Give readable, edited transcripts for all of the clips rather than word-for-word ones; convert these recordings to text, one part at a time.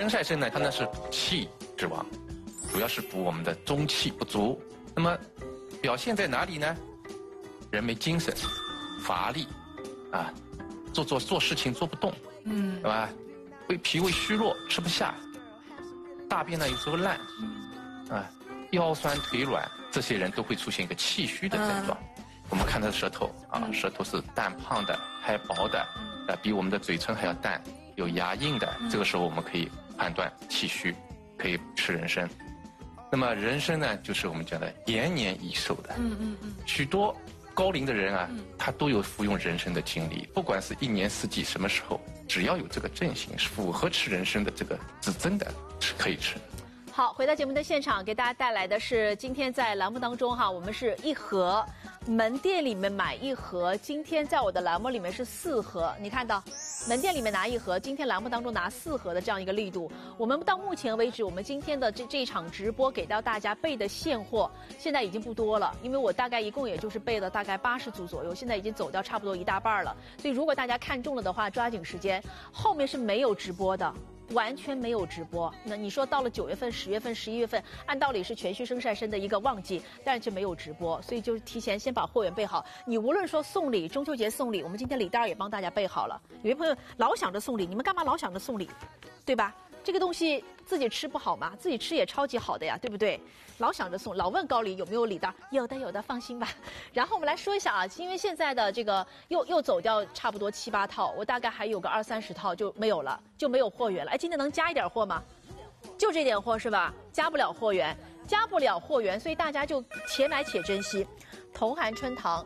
生晒参呢，它呢是补气之王，主要是补我们的中气不足。那么表现在哪里呢？人没精神，乏力，啊，做事情做不动，对吧？脾胃虚弱，吃不下，大便呢有时候烂，啊，腰酸腿软，这些人都会出现一个气虚的症状。我们看他的舌头啊，舌头是淡胖的，还薄的，比我们的嘴唇还要淡，有牙印的。这个时候我们可以判断气虚，可以吃人参。那么人参呢，就是我们讲的延年益寿的。许多高龄的人啊，他都有服用人参的经历，不管是一年四季什么时候，只要有这个症型，是符合吃人参的这个指征的，是可以吃。 好，回到节目的现场，给大家带来的是今天在栏目当中哈，我们是一盒，门店里面买一盒，今天在我的栏目里面是4盒，你看到，门店里面拿1盒，今天栏目当中拿4盒的这样一个力度。我们到目前为止，我们今天的这一场直播给到大家备的现货，现在已经不多了，因为我大概一共也就是备了大概80组左右，现在已经走掉差不多1大半了。所以如果大家看中了的话，抓紧时间，后面是没有直播的。完全没有直播。那你说到了9月份、10月份、11月份，按道理是全虚生晒参的一个旺季，但是就没有直播，所以就是提前先把货源备好。你无论说送礼，中秋节送礼，我们今天礼单也帮大家备好了。有些朋友老想着送礼，你们干嘛老想着送礼，对吧？这个东西自己吃不好吗？自己吃也超级好的呀，对不对？老想着送，老问高丽有没有礼单，有的，放心吧。然后我们来说一下啊，因为现在的这个又走掉差不多7、8套，我大概还有个20、30套就没有了，就没有货源了。哎，今天能加一点货吗？就这点货是吧？加不了货源，所以大家就且买且珍惜。同寒春堂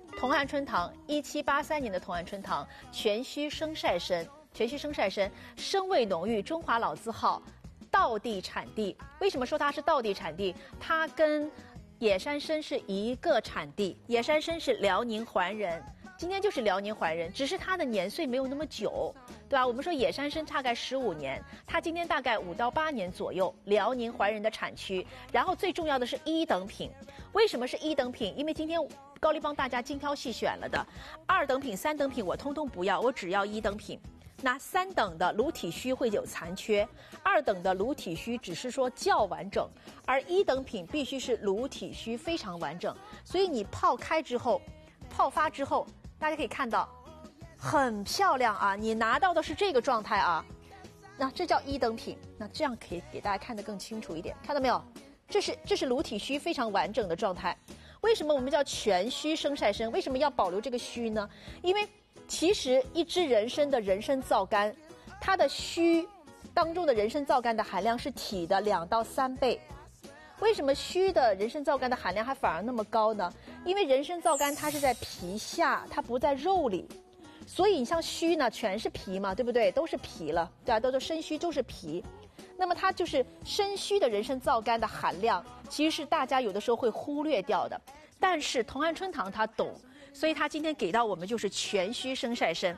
，1783年的同寒春堂，全虚生晒参。全虚生晒参，生味浓郁，中华老字号，道地产地。为什么说它是道地产地？它跟野山参是一个产地，野山参是辽宁怀仁，今天就是辽宁怀仁，只是它的年岁没有那么久，对吧？我们说野山参大概15年，它今天大概5到8年左右，辽宁怀仁的产区。然后最重要的是1等品，为什么是1等品？因为今天高丽帮大家精挑细选了的，2等品、3等品我通通不要，我只要1等品。那3等的颅体虚会有残缺，2等的颅体虚只是说较完整，而1等品必须是颅体虚非常完整。所以你泡发之后，大家可以看到很漂亮啊，你拿到的是这个状态啊，那这叫1等品。那这样可以给大家看得更清楚一点，看到没有？这是颅体虚非常完整的状态。为什么我们叫全虚生晒参？为什么要保留这个虚呢？因为其实一支人参的人参皂苷，它的虚当中的人参皂苷的含量是体的2到3倍。为什么虚的人参皂苷的含量还反而那么高呢？因为人参皂苷它是在皮下，它不在肉里，所以你像虚呢全是皮嘛，对不对？都是皮了，对吧？都是参虚，都是皮。那么它就是参虚的人参皂苷的含量，其实是大家有的时候会忽略掉的。但是同安春堂他懂，所以他今天给到我们就是全虚生晒参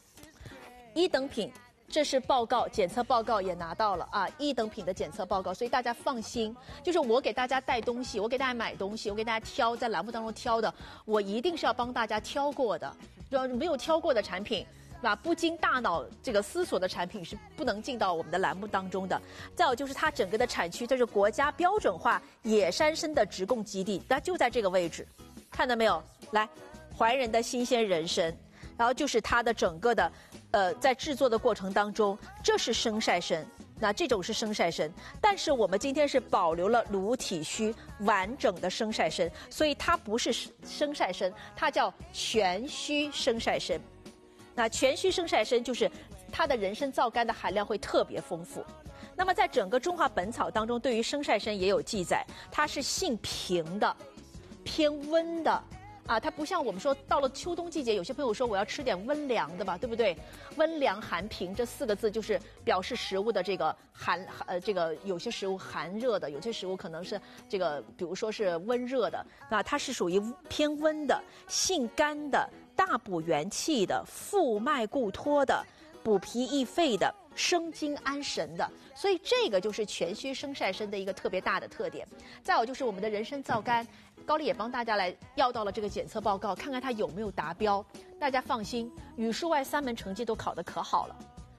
1等品。这是报告，检测报告也拿到了啊，1等品的检测报告，所以大家放心。就是我给大家带东西，我给大家买东西，我给大家挑，在栏目当中挑的，我一定是要帮大家挑过的。没有挑过的产品，是吧？不经大脑这个思索的产品是不能进到我们的栏目当中的。再有就是它整个的产区，这是国家标准化野山参的直供基地，它就在这个位置，看到没有？来，怀仁的新鲜人参，然后就是它的整个的。在制作的过程当中，这是生晒参，那这种是生晒参，但是我们今天是保留了颅体虚完整的生晒参，所以它不是生晒参，它叫全虚生晒参。那全虚生晒参就是它的人参皂苷的含量会特别丰富。那么在整个中华本草当中，对于生晒参也有记载，它是性平的，偏温的。啊，它不像我们说到了秋冬季节，有些朋友说我要吃点温凉的吧，对不对？温凉寒平这4个字就是表示食物的这个这个有些食物寒热的，有些食物可能是这个，比如说是温热的，那它是属于偏温的、性甘的、大补元气的、复脉固脱的、补脾益肺的。生津安神的，所以这个就是全虚生晒参的一个特别大的特点。再有就是我们的人参皂苷，高丽也帮大家来要到了这个检测报告，看看它有没有达标。大家放心，语数外3门成绩都考得可好了，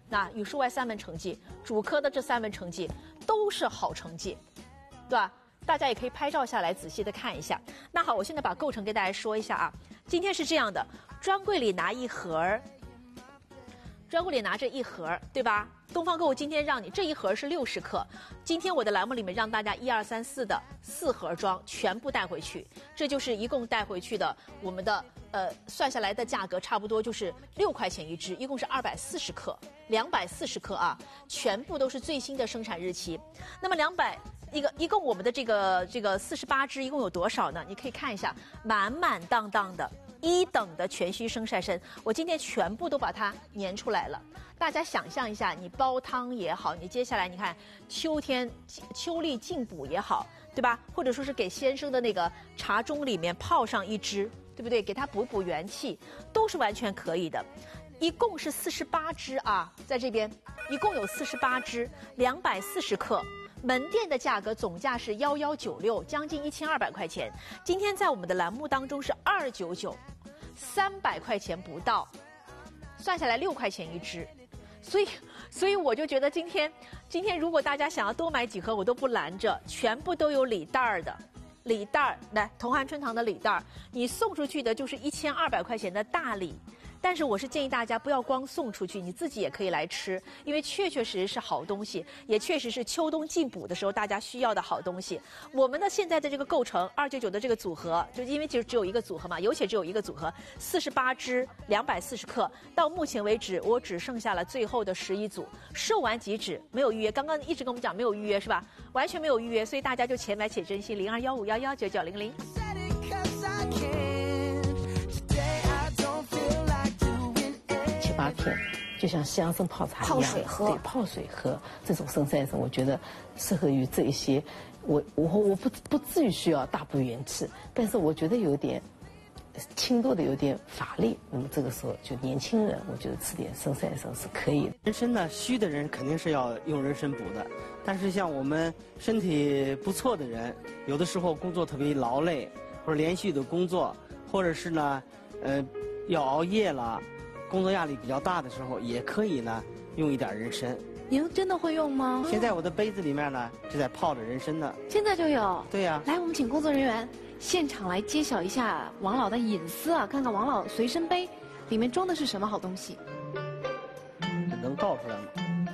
那语数外3门成绩，主科的这3门成绩都是好成绩，对吧？大家也可以拍照下来仔细的看一下。那好，我现在把构成给大家说一下啊。今天是这样的，专柜里拿1盒，专柜里拿着1盒，对吧？东方购物今天让你这1盒是60克，今天我的栏目里面让大家1、2、3、4的4盒装全部带回去，这就是一共带回去的我们的算下来的价格差不多就是6块钱一支，一共是240克，240克啊，全部都是最新的生产日期。那么一共我们的这个48支一共有多少呢？你可以看一下，满满当当的1等的全须生晒参，我今天全部都把它粘出来了。大家想象一下，你煲汤也好，你接下来你看秋天秋栗进补也好，对吧？或者说是给先生的那个茶盅里面泡上1支，对不对？给他补元气，都是完全可以的。一共是48支啊，在这边一共有48支，240克。门店的价格总价是1196，将近1200块钱。今天在我们的栏目当中是299，300块钱不到，算下来6块钱一支。所以我就觉得今天如果大家想要多买几盒，我都不拦着，全部都有礼袋儿的。礼袋儿来，同汉春堂的礼袋儿，你送出去的就是1200块钱的大礼。但是我是建议大家不要光送出去，你自己也可以来吃，因为确实是好东西，也确实是秋冬进补的时候大家需要的好东西。我们的现在的这个构成299的这个组合，就因为只有一个组合嘛，有且只有一个组合，48支240克，到目前为止我只剩下了最后的11组，售完即止，没有预约。刚刚一直跟我们讲没有预约是吧？完全没有预约，所以大家就且买且珍惜，0215119900。 8片，就像西洋参泡茶一样， 泡水喝， 对，泡水喝这种生晒参，我觉得适合于这一些。我不至于需要大补元气，但是我觉得有点轻度的有点乏力。那么这个时候，就年轻人，我觉得吃点生晒参是可以的。 人参呢，虚的人肯定是要用人参补的，但是像我们身体不错的人，有的时候工作特别劳累，或者连续的工作，或者是呢，要熬夜了。工作压力比较大的时候，也可以呢用一点人参。 您真的会用吗？ 现在我的杯子里面呢就在泡着人参呢。 现在就有。 对呀。 来，我们请工作人员现场来揭晓一下王老的隐私啊，看看王老随身杯里面装的是什么好东西。 能倒出来吗？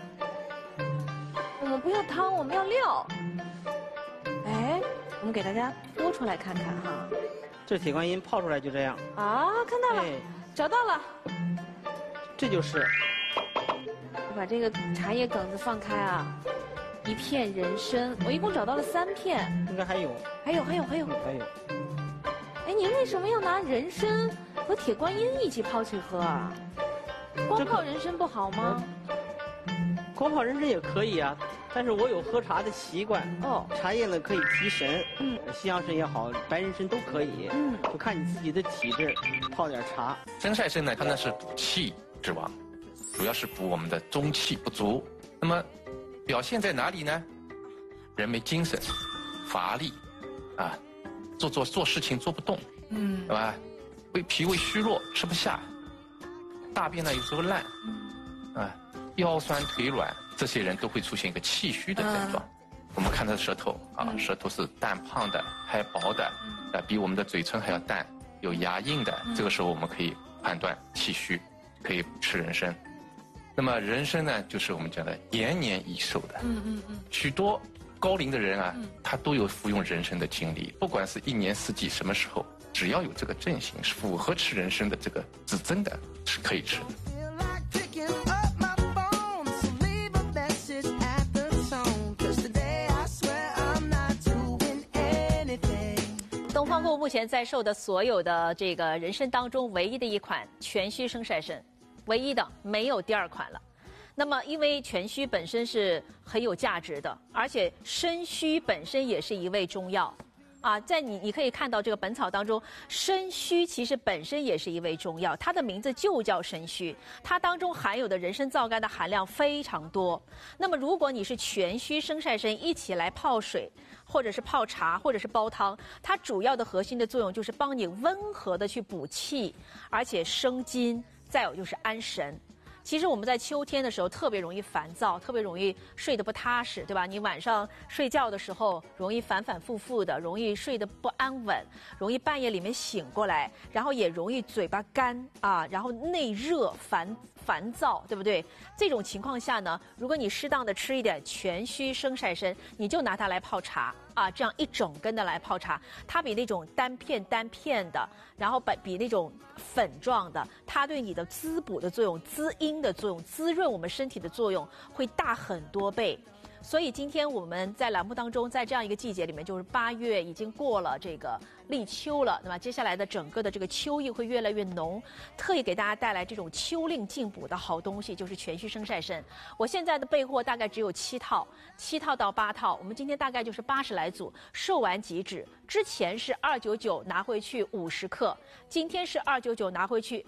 我们不要汤，我们要料。哎，我们给大家拨出来看看哈。 这铁观音泡出来就这样。 啊，看到了。哎，找到了。 这就是。 我把这个茶叶梗子放开啊，1片人参，我一共找到了3片。 应该还有。 还有。 还有。 哎，您为什么要拿人参和铁观音一起泡水喝啊？光泡人参不好吗？ 光泡人参也可以啊，但是我有喝茶的习惯。哦。茶叶呢可以提神，西洋参也好，白人参都可以。就看你自己的体质，泡点茶。 生晒参呢，它呢是补气之王，主要是补我们的中气不足。那么表现在哪里呢？人没精神，乏力，啊，做事情做不动，对吧？脾胃虚弱，吃不下，大便呢有时候烂，啊，腰酸腿软，这些人都会出现一个气虚的症状。我们看他的舌头啊，舌头是淡胖的，还薄的，比我们的嘴唇还要淡，有牙印的。这个时候我们可以判断气虚，可以吃人参。那么人参呢，就是我们讲的延年益寿的。许多高龄的人啊，他都有服用人参的经历，不管是1年4季什么时候，只要有这个症型，是符合吃人参的这个指征的，是可以吃的。 东方购物目前在售的所有的这个人参当中，唯一的一款全须生晒参，唯一的，没有第2款了。那么因为全须本身是很有价值的，而且参须本身也是一味中药啊，在你可以看到这个本草当中，参须其实本身也是一味中药，它的名字就叫参须，它当中含有的人参皂苷的含量非常多。那么如果你是全须生晒参一起来泡水，或者是泡茶，或者是煲汤，它主要的核心的作用就是帮你温和的去补气，而且生津，再有就是安神。 其实我们在秋天的时候特别容易烦躁，特别容易睡得不踏实，对吧？你晚上睡觉的时候容易反反复复的，容易睡得不安稳，容易半夜里面醒过来，然后也容易嘴巴干啊，然后内热烦躁，对不对？这种情况下呢，如果你适当的吃一点全须生晒参，你就拿它来泡茶啊，这样一整根的来泡茶，它比那种单片的，然后比那种粉状的，它对你的滋补的作用、滋阴的作用、滋润我们身体的作用会大很多倍。所以今天我们在栏目当中，在这样一个季节里面，就是8月已经过了这个立秋了，那么接下来的整个的这个秋意会越来越浓，特意给大家带来这种秋令进补的好东西，就是全须生晒参。我现在的备货大概只有7套到8套，我们今天大概就是80来组，售完即止。之前是299拿回去50克，今天是299拿回去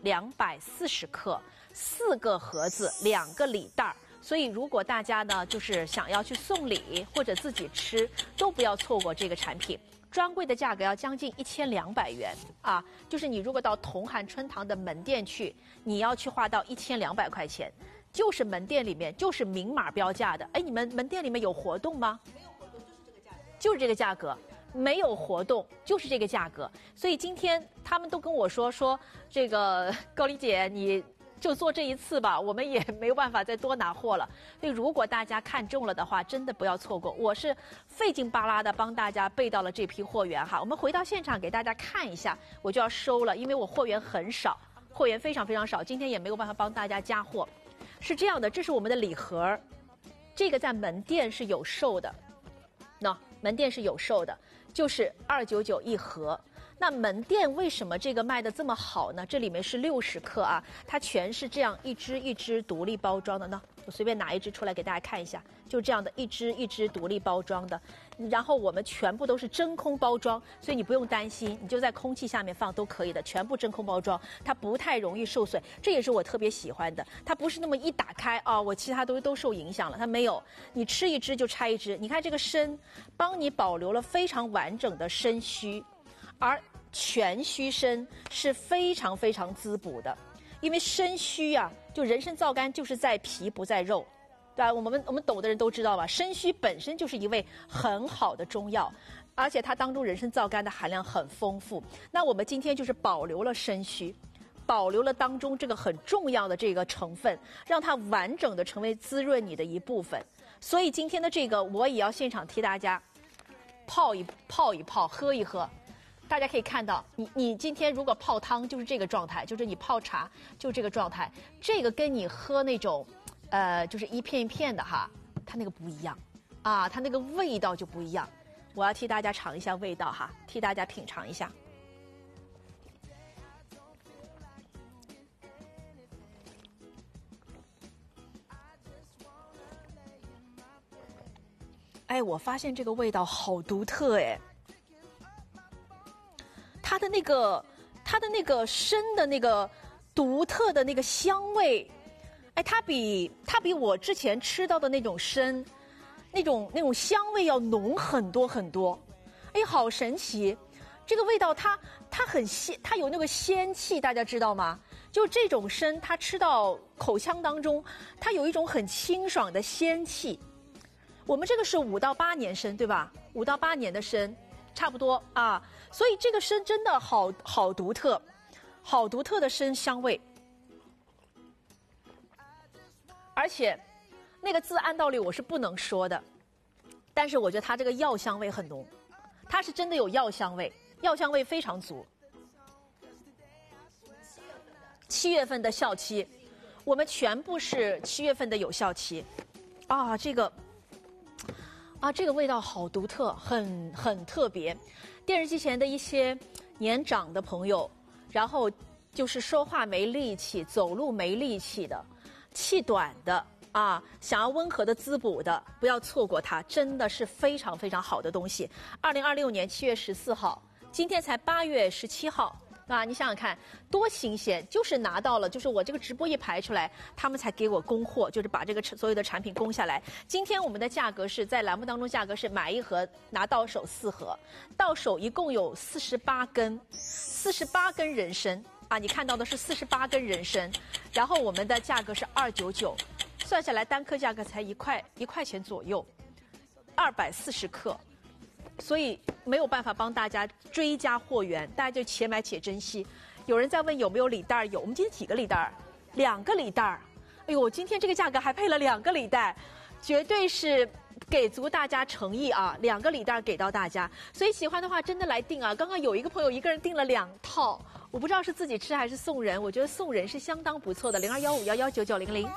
240克，4个盒子2个礼袋。所以，如果大家呢就是想要去送礼或者自己吃，都不要错过这个产品。专柜的价格要将近1200元啊，就是你如果到同涵春堂的门店去，你要去花到1200块钱，就是门店里面就是明码标价的。哎，你们门店里面有活动吗？没有活动，就是这个价格。没有活动，就是这个价格。所以今天他们都跟我说这个高丽姐你。就做这一次吧，我们也没有办法再多拿货了。所以如果大家看中了的话，真的不要错过。我是费劲巴拉的帮大家备到了这批货源哈。我们回到现场给大家看一下，我就要收了，因为我货源很少，货源非常非常少，今天也没有办法帮大家加货。是这样的，这是我们的礼盒，这个在门店是有售的，门店是有售的，就是299一盒。那门店为什么这个卖的这么好呢？这里面是60克啊，它全是这样一支一支独立包装的呢。我随便拿一支出来给大家看一下，就这样的一支一支独立包装的。然后我们全部都是真空包装，所以你不用担心，你就在空气下面放都可以的，全部真空包装，它不太容易受损。这也是我特别喜欢的，它不是那么一打开啊，我其他都受影响了，它没有，你吃一支就拆一支。你看这个参，帮你保留了非常完整的参须。而全须参是非常非常滋补的，因为参须啊，就人参皂苷就是在皮不在肉，对吧？我们懂的人都知道吧，参须本身就是一味很好的中药，而且它当中人参皂苷的含量很丰富。那我们今天就是保留了参须，保留了当中这个很重要的这个成分，让它完整的成为滋润你的一部分。所以今天的这个我也要现场替大家泡一泡，喝一喝。大家可以看到，你今天如果泡汤就是这个状态，就是你泡茶就这个状态，这个跟你喝那种，就是一片一片的哈，它那个不一样，啊，它那个味道就不一样。我要替大家尝一下味道哈，替大家品尝一下。哎，我发现这个味道好独特哎。它的那个参的那个独特的那个香味，哎，它比我之前吃到的那种参，那种香味要浓很多很多，哎，好神奇！这个味道它很鲜，它有那个仙气，大家知道吗？就这种参，它吃到口腔当中，它有一种很清爽的仙气。我们这个是5到8年参，对吧？5到8年的参。差不多啊，所以这个参真的好独特，好独特的参香味，而且那个字按道理我是不能说的，但是我觉得它这个药香味很浓，它是真的有药香味，药香味非常足。7月份的效期，我们全部是7月份的有效期，啊，这个味道好独特，很特别。电视机前的一些年长的朋友，然后就是说话没力气、走路没力气的、气短的啊，想要温和的滋补的，不要错过它，真的是非常非常好的东西。2026年7月14号，今天才8月17号。啊，你想想看，多新鲜！就是拿到了，就是我这个直播一排出来，他们才给我供货，就是把这个所有的产品供下来。今天我们的价格是在栏目当中，价格是买1盒拿到手4盒，到手一共有48根，48根人参啊，你看到的是48根人参，然后我们的价格是299，算下来单颗价格才1块钱左右，240克，所以没有办法帮大家追加货源，大家就且买且珍惜。有人在问有没有礼袋，有，我们今天几个礼袋？2个礼袋。哎呦，今天这个价格还配了2个礼袋，绝对是给足大家诚意啊！2个礼袋给到大家，所以喜欢的话真的来订啊！刚刚有一个朋友一个人订了2套，我不知道是自己吃还是送人，我觉得送人是相当不错的。0215119900。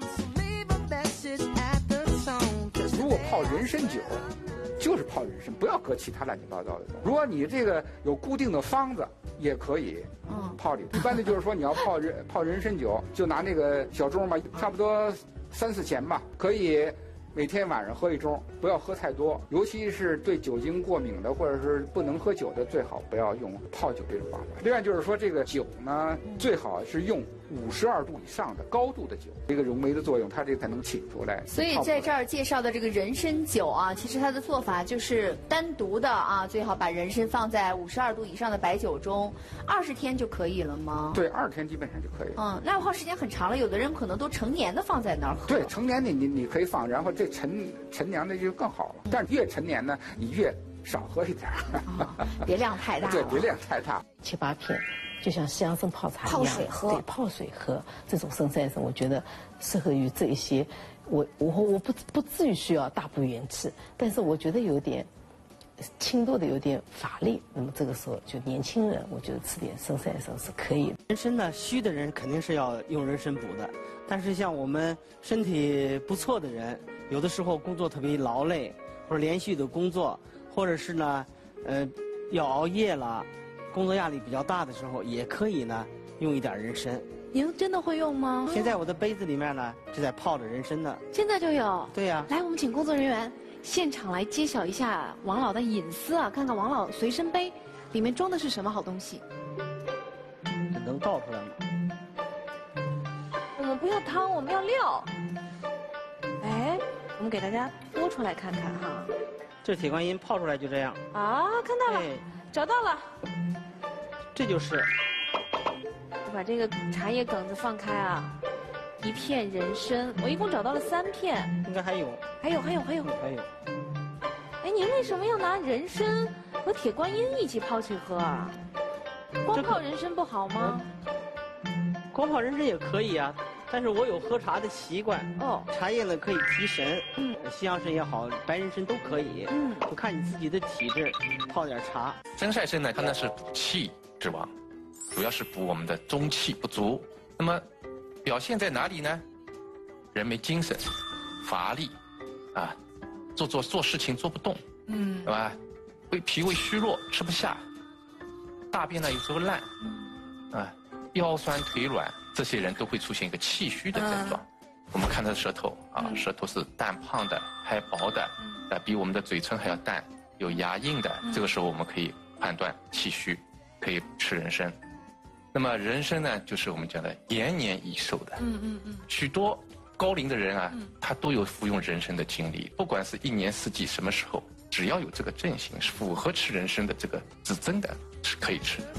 如果泡人参酒，就是泡人参，不要搁其他乱七八糟的东西。如果你这个有固定的方子，也可以泡里。一般的就是说你要泡人参酒，就拿那个小盅嘛，差不多3、4钱吧，可以每天晚上喝1盅，不要喝太多，尤其是对酒精过敏的或者是不能喝酒的，最好不要用泡酒这种方法。另外就是说，这个酒呢，最好是用52度以上的高度的酒，这个溶酶的作用，它这个才能起出来。 所以在这儿介绍的这个人参酒啊，其实它的做法就是单独的啊，最好把人参放在52度以上的白酒中，20天就可以了吗？ 对，20天基本上就可以了。 那泡时间很长了，有的人可能都成年的放在那儿喝。 对，成年的你可以放，然后这陈年的就更好了。但是越陈年呢，你越少喝一点别量太大了。 对，别量太大。 7、8片。就像西洋参泡茶一样， 泡水喝， 对，泡水喝这种生晒参，我觉得适合于这一些。我不至于需要大补元气，但是我觉得有点轻度的有点乏力。那么这个时候，就年轻人，我觉得吃点生晒参是可以的。 人参呢，虚的人肯定是要用人参补的，但是像我们身体不错的人，有的时候工作特别劳累，或者连续的工作，或者是呢，要熬夜了。工作压力比较大的时候，也可以呢用一点人参。 您真的会用吗？ 现在我的杯子里面呢就在泡着人参呢。 现在就有。 对呀。 来，我们请工作人员现场来揭晓一下王老的隐私啊，看看王老随身杯里面装的是什么好东西。 能倒出来吗？ 我们不要汤，我们要料。哎，我们给大家拨出来看看哈。 这铁观音泡出来就这样。 啊，看到了。找到了， 这就是。 我把这个茶叶梗子放开啊，1片人参，我一共找到了3片。 应该还有。 还有。 还有。 哎，您为什么要拿人参和铁观音一起泡去喝啊？光泡人参不好吗？ 光泡人参也可以啊，但是我有喝茶的习惯。茶叶呢可以提神。西洋参也好，白人参都可以。就看你自己的体质，泡点茶。 生晒参呢，它呢是补气之王，主要是补我们的中气不足。那么表现在哪里呢？人没精神，乏力，啊，做事情做不动，对吧？脾胃虚弱，吃不下，大便呢有时候烂，啊，腰酸腿软，这些人都会出现一个气虚的症状。我们看他的舌头啊，舌头是淡胖的，还薄的，比我们的嘴唇还要淡，有牙印的。这个时候我们可以判断气虚，可以吃人参。那么人参呢，就是我们讲的延年益寿的。许多高龄的人啊，他都有服用人参的经历，不管是1年4季什么时候，只要有这个症型，符合吃人参的这个指征的，是可以吃的。